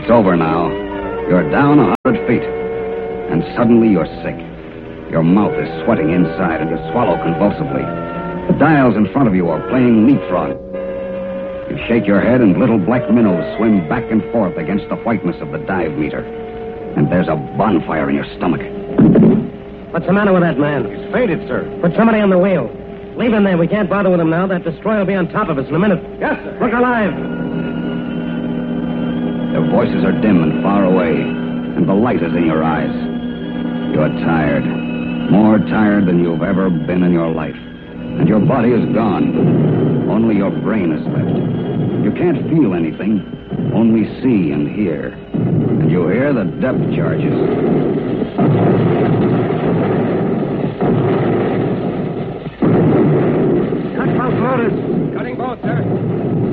It's over now. You're down 100 feet. And suddenly you're sick. Your mouth is sweating inside and you swallow convulsively. The dials in front of you are playing leapfrog. You shake your head and little black minnows swim back and forth against the whiteness of the dive meter. And there's a bonfire in your stomach. What's the matter with that man? He's fainted, sir. Put somebody on the wheel. Leave him there. We can't bother with him now. That destroyer will be on top of us in a minute. Yes, sir. Look alive. Their voices are dim and far away, and the light is in your eyes. You're tired. More tired than you've ever been in your life. And your body is gone. Only your brain is left. You can't feel anything, only see and hear. And you hear the depth charges. Cut both motors. Cutting both, sir.